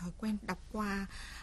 thói quen đọc qua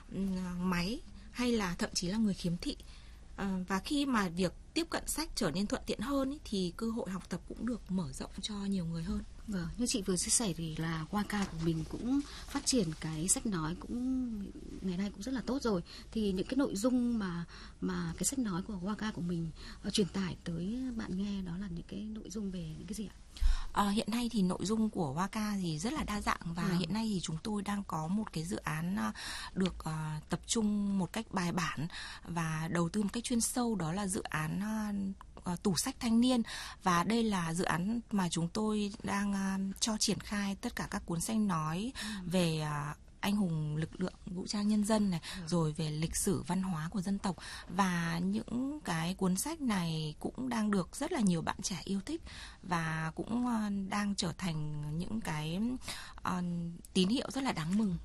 máy hay là thậm chí là người khiếm thị. Và khi mà việc tiếp cận sách trở nên thuận tiện hơn ý, thì cơ hội học tập cũng được mở rộng cho nhiều người hơn. Vâng, như chị vừa chia sẻ thì là Waka của mình cũng phát triển cái sách nói cũng ngày nay cũng rất là tốt rồi. Thì những cái nội dung mà cái sách nói của Waka của mình truyền tải tới bạn nghe đó là những cái nội dung về những cái gì ạ? Hiện nay thì nội dung của Waka thì rất là đa dạng và hiện nay thì chúng tôi đang có một cái dự án được tập trung một cách bài bản và đầu tư một cách chuyên sâu, đó là dự án tủ sách thanh niên. Và đây là dự án mà chúng tôi đang cho triển khai tất cả các cuốn sách nói về anh hùng lực lượng vũ trang nhân dân này, rồi về lịch sử văn hóa của dân tộc. Và những cái cuốn sách này cũng đang được rất là nhiều bạn trẻ yêu thích và cũng đang trở thành những cái tín hiệu rất là đáng mừng.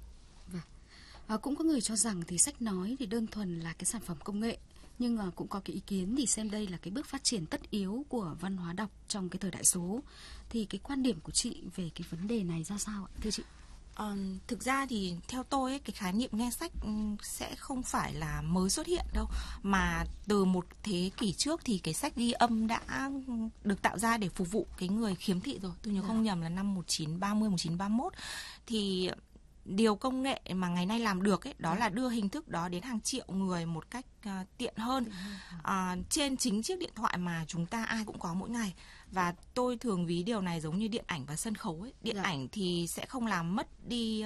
Cũng có người cho rằng thì sách nói thì đơn thuần là cái sản phẩm công nghệ, nhưng cũng có cái ý kiến thì xem đây là cái bước phát triển tất yếu của văn hóa đọc trong cái thời đại số. Thì cái quan điểm của chị về cái vấn đề này ra sao ạ, thưa chị? Thực ra thì theo tôi ấy, cái khái niệm nghe sách sẽ không phải là mới xuất hiện đâu, mà từ một thế kỷ trước thì cái sách ghi âm đã được tạo ra để phục vụ cái người khiếm thị rồi. Tôi nhớ không nhầm là năm 1930, 1931. Thì điều công nghệ mà ngày nay làm được ấy, đó là đưa hình thức đó đến hàng triệu người một cách tiện hơn trên chính chiếc điện thoại mà chúng ta ai cũng có mỗi ngày. Và tôi thường ví điều này giống như điện ảnh và sân khấu ấy. Điện ảnh thì sẽ không làm mất đi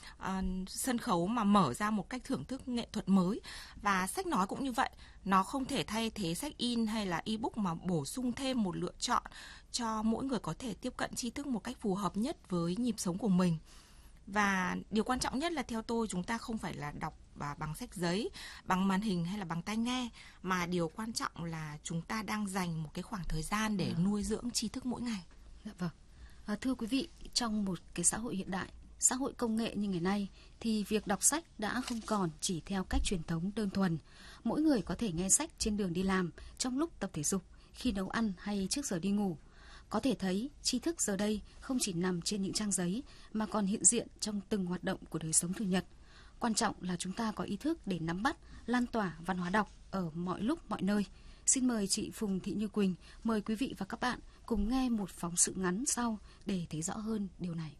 sân khấu mà mở ra một cách thưởng thức nghệ thuật mới. Và sách nói cũng như vậy, nó không thể thay thế sách in hay là ebook mà bổ sung thêm một lựa chọn cho mỗi người có thể tiếp cận tri thức một cách phù hợp nhất với nhịp sống của mình. Và điều quan trọng nhất là theo tôi, chúng ta không phải là đọc bằng sách giấy, bằng màn hình hay là bằng tai nghe, mà điều quan trọng là chúng ta đang dành một cái khoảng thời gian để nuôi dưỡng tri thức mỗi ngày. Dạ vâng. Thưa quý vị, trong một cái xã hội hiện đại, xã hội công nghệ như ngày nay, thì việc đọc sách đã không còn chỉ theo cách truyền thống đơn thuần. Mỗi người có thể nghe sách trên đường đi làm, trong lúc tập thể dục, khi nấu ăn hay trước giờ đi ngủ. Có thể thấy, tri thức giờ đây không chỉ nằm trên những trang giấy mà còn hiện diện trong từng hoạt động của đời sống thường nhật. Quan trọng là chúng ta có ý thức để nắm bắt, lan tỏa văn hóa đọc ở mọi lúc, mọi nơi. Xin mời chị Phùng Thị Như Quỳnh, mời quý vị và các bạn cùng nghe một phóng sự ngắn sau để thấy rõ hơn điều này.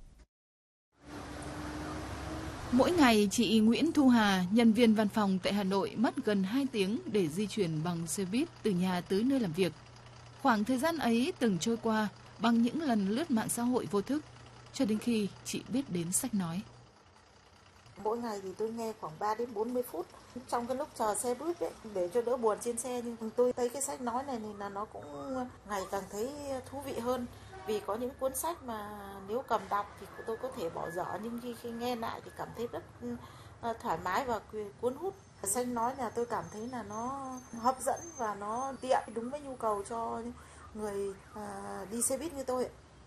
Mỗi ngày, chị Nguyễn Thu Hà, nhân viên văn phòng tại Hà Nội mất gần 2 tiếng để di chuyển bằng xe buýt từ nhà tới nơi làm việc. Khoảng thời gian ấy từng trôi qua bằng những lần lướt mạng xã hội vô thức, cho đến khi chị biết đến sách nói. Mỗi ngày thì tôi nghe khoảng 3 đến 40 phút trong cái lúc chờ xe buýt ấy, để cho đỡ buồn trên xe. Nhưng tôi thấy cái sách nói này thì là nó cũng ngày càng thấy thú vị hơn. Vì có những cuốn sách mà nếu cầm đọc thì tôi có thể bỏ dở, nhưng khi nghe lại thì cảm thấy rất thoải mái và cuốn hút. Sách nói là tôi cảm thấy là nó hấp dẫn và nó tiện, đúng với nhu cầu cho người đi xe buýt như tôi.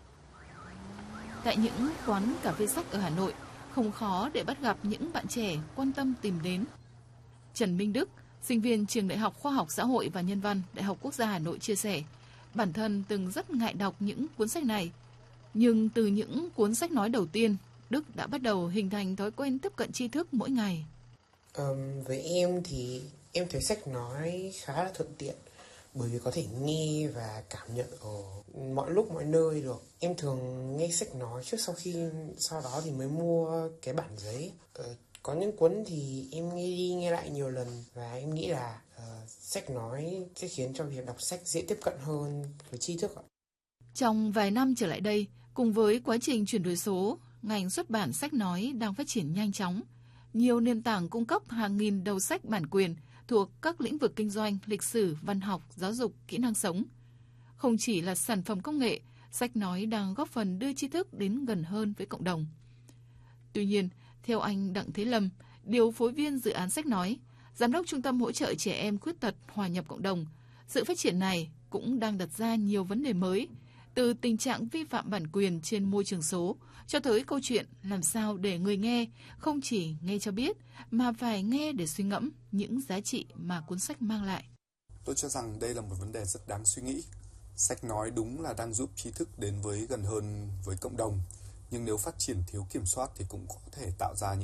Tại những quán cà phê sách ở Hà Nội, không khó để bắt gặp những bạn trẻ quan tâm tìm đến. Trần Minh Đức, sinh viên trường Đại học Khoa học Xã hội và Nhân văn, Đại học Quốc gia Hà Nội chia sẻ, bản thân từng rất ngại đọc những cuốn sách này. Nhưng từ những cuốn sách nói đầu tiên, Đức đã bắt đầu hình thành thói quen tiếp cận tri thức mỗi ngày. Với em thì em thấy sách nói khá là thuận tiện, bởi vì có thể nghe và cảm nhận ở mọi lúc mọi nơi được. Em thường nghe sách nói trước, sau đó thì mới mua cái bản giấy. Có những cuốn thì em nghe đi nghe lại nhiều lần và em nghĩ là sách nói sẽ khiến cho việc đọc sách dễ tiếp cận hơn với tri thức. Trong vài năm trở lại đây, cùng với quá trình chuyển đổi số, ngành xuất bản sách nói đang phát triển nhanh chóng. Nhiều nền tảng cung cấp hàng nghìn đầu sách bản quyền thuộc các lĩnh vực kinh doanh, lịch sử, văn học, giáo dục, kỹ năng sống. Không chỉ là sản phẩm công nghệ, sách nói đang góp phần đưa tri thức đến gần hơn với cộng đồng. Tuy nhiên, theo anh Đặng Thế Lâm, điều phối viên dự án sách nói, giám đốc Trung tâm hỗ trợ trẻ em khuyết tật hòa nhập cộng đồng, sự phát triển này cũng đang đặt ra nhiều vấn đề mới, từ tình trạng vi phạm bản quyền trên môi trường số cho tới câu chuyện làm sao để người nghe không chỉ nghe cho biết mà phải nghe để suy ngẫm những giá trị mà cuốn sách mang lại. Tôi cho rằng đây là một vấn đề rất đáng suy nghĩ. Sách nói đúng là đang giúp tri thức đến gần hơn với cộng đồng, nhưng nếu phát triển thiếu kiểm soát thì cũng có thể tạo ra những